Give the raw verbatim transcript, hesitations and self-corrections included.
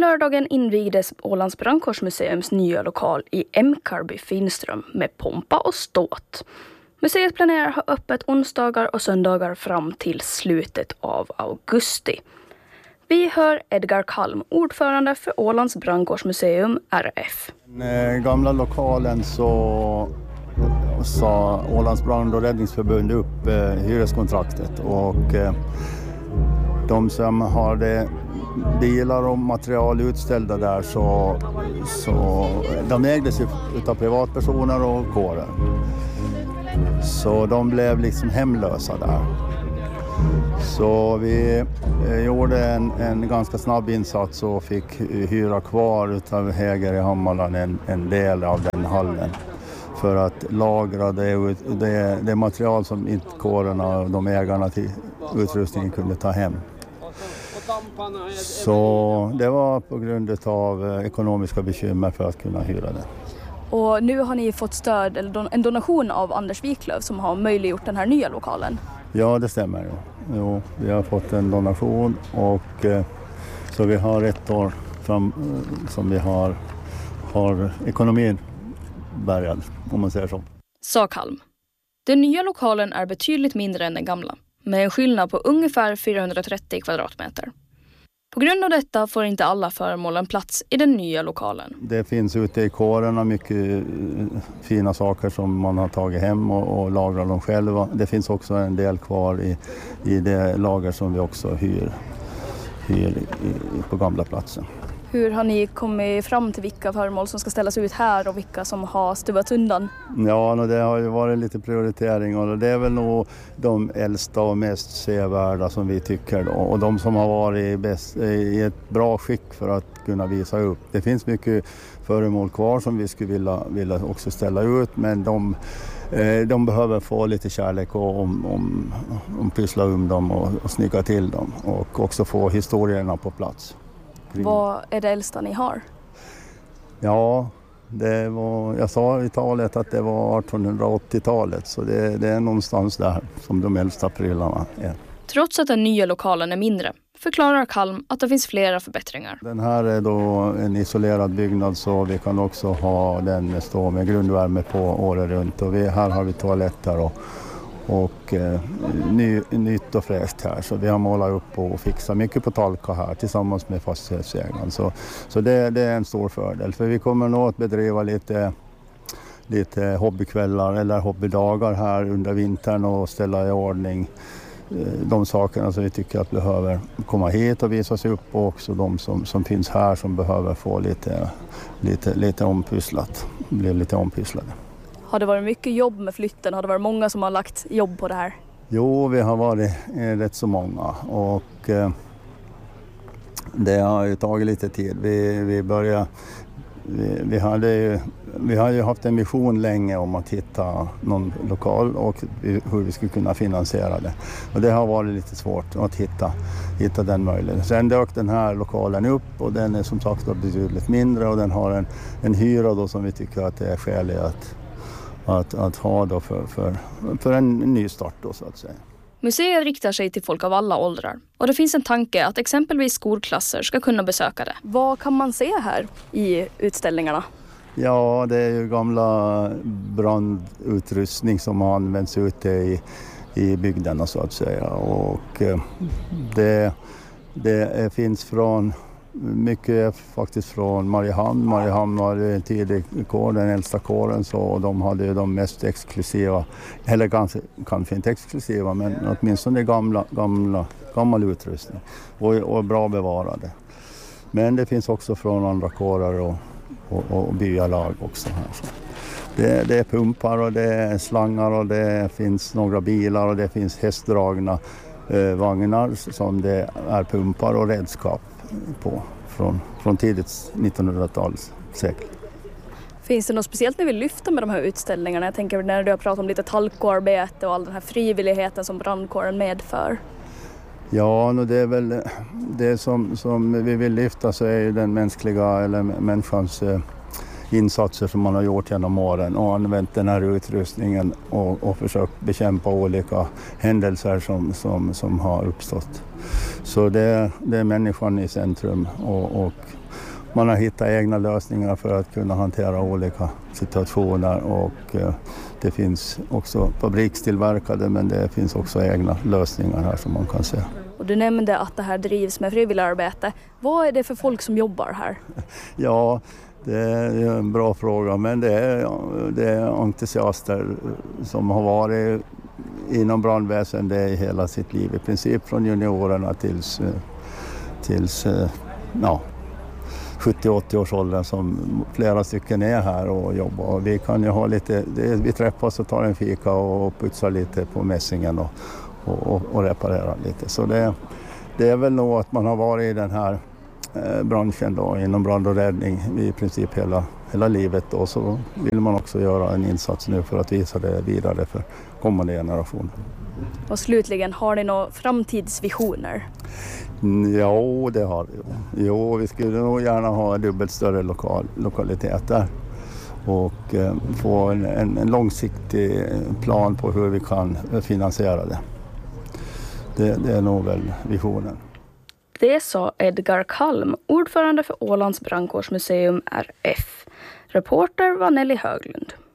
lördagen invigdes Ålands brandkårsmuseums nya lokal i Emkarby Finström med pompa och ståt. Museet planerar att ha öppet onsdagar och söndagar fram till slutet av augusti. Vi hör Edgar Kalm, ordförande för Ålands brandkårsmuseum R F. Den gamla lokalen så sa Ålands brand- och räddningsförbund upp eh, hyreskontraktet och eh, de som hade bilar och material utställda där så, så de ägdes av privatpersoner och kårer. Så de blev liksom hemlösa där. Så vi gjorde en, en ganska snabb insats och fick hyra kvar utav Häger i Hammarland en, en del av den hallen. För att lagra det, det, det material som inte kårerna och de ägarna till utrustningen kunde ta hem. Så det var på grund av ekonomiska bekymmer för att kunna hyra det. Och nu har ni fått stöd, eller en donation av Anders Wiklöf som har möjliggjort den här nya lokalen. Ja, det stämmer. Jo. Jo, vi har fått en donation och eh, så vi har ett år fram, som vi har, har ekonomin bärgad, om man säger så. Sa Kalm. Den nya lokalen är betydligt mindre än den gamla, med en skillnad på ungefär fyrahundratrettio kvadratmeter. På grund av detta får inte alla föremålen plats i den nya lokalen. Det finns ute i kårerna mycket fina saker som man har tagit hem och, och lagrar dem själva. Det finns också en del kvar i, i det lager som vi också hyr, hyr i, på gamla platsen. Hur har ni kommit fram till vilka föremål som ska ställas ut här och vilka som har stuvats undan? Ja, det har ju varit lite prioritering och det är väl nog de äldsta och mest sevärda som vi tycker då. Och de som har varit bäst, i ett bra skick för att kunna visa upp. Det finns mycket föremål kvar som vi skulle vilja, vilja också ställa ut, men de, de behöver få lite kärlek och om, om, om pyssla um dem och, och snygga till dem och också få historierna på plats. Vad är det äldsta ni har? Ja, det var, jag sa i talet att det var artonhundraåttiotalet, så det, det är någonstans där som de äldsta prylarna är. Trots att den nya lokalen är mindre förklarar Kalm att det finns flera förbättringar. Den här är då en isolerad byggnad så vi kan också ha den stå med grundvärme på året runt. Och vi, här har vi toaletter och och eh, ny, nytt och fräscht här. Så vi har målat upp och fixat mycket på Talka här tillsammans med fastighetsägaren. Så, så det, det är en stor fördel. För vi kommer nog att bedriva lite, lite hobbykvällar eller hobbydagar här under vintern och ställa i ordning eh, de sakerna som vi tycker att behöver komma hit och visa sig upp. Och också de som, som finns här som behöver få lite, lite, lite ompysslat, bli lite ompysslade. Har det varit mycket jobb med flytten? Har det varit många som har lagt jobb på det här? Jo, vi har varit eh, rätt så många och eh, det har ju tagit lite tid. Vi, vi började, vi, vi, hade ju, vi har ju haft en vision länge om att hitta någon lokal och hur vi skulle kunna finansiera det. Och det har varit lite svårt att hitta, hitta den möjligheten. Sen dök den här lokalen upp och den är som sagt betydligt mindre och den har en, en hyra då som vi tycker att det är skäligt att Att, att ha då för, för, för en ny start då, så att säga. Museet riktar sig till folk av alla åldrar och det finns en tanke att exempelvis skolklasser ska kunna besöka det. Vad kan man se här i utställningarna? Ja, det är ju gamla brandutrustning som har använts ute i, i bygderna så att säga. Och det, det finns från mycket faktiskt från Mariehamn. Mariehamn var en tidig kår, den äldsta kåren, så och de hade ju de mest exklusiva, eller kanske, kanske inte exklusiva, men åtminstone gamla, gamla, gammal utrustning och, och bra bevarade. Men det finns också från andra kårer och, och, och byalag också här. Så det, det är pumpar och det är slangar och det finns några bilar och det finns hästdragna eh, vagnar som det är pumpar och redskap på från, från tidigt nittonhundratals sekel. Finns det något speciellt ni vill lyfta med de här utställningarna? Jag tänker när du har pratat om lite talkoarbete och all den här frivilligheten som brandkåren medför. Ja, det är väl det som, som vi vill lyfta, så är ju den mänskliga eller människans eh, insatser som man har gjort genom åren och använt den här utrustningen och, och försökt bekämpa olika händelser som, som, som har uppstått. Så det, det är människan i centrum och, och man har hittat egna lösningar för att kunna hantera olika situationer och eh, det finns också fabrikstillverkade men det finns också egna lösningar här som man kan se. Och du nämnde att det här drivs med frivilligarbete. Vad är det för folk som jobbar här? Ja, det är en bra fråga men det är, det är entusiaster som har varit inom brandväsendet i hela sitt liv. I princip från juniorerna tills, tills ja, sjuttio-åttio års åldern som flera stycken är här och jobbar. Och vi kan ju ha lite, det, vi träffas och tar en fika och putsar lite på mässingen och, och, och reparerar lite. Så det, det är väl nog att man har varit i den här eh, branschen då, inom brand och räddning i princip hela, hela livet. Och så vill man också göra en insats nu för att visa det vidare för kommande generationer. Och slutligen, har ni några framtidsvisioner? Ja, det har vi. Jo, vi skulle nog gärna ha dubbelt större lokal, lokaliteter och eh, få en, en, en långsiktig plan på hur vi kan finansiera det. Det, det är nog väl visionen. Det sa Edgar Kalm, ordförande för Ålands brandkårsmuseum R F. Reporter var Nelly Höglund.